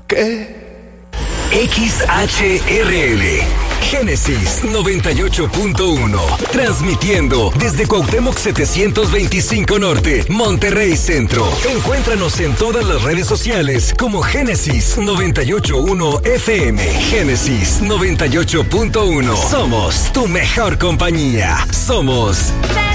¿Qué? XHRL Génesis 98.1, transmitiendo desde Cuauhtémoc 725 Norte, Monterrey Centro. Encuéntranos en todas las redes sociales como Génesis 98.1 FM. Génesis 98.1. Somos tu mejor compañía. Somos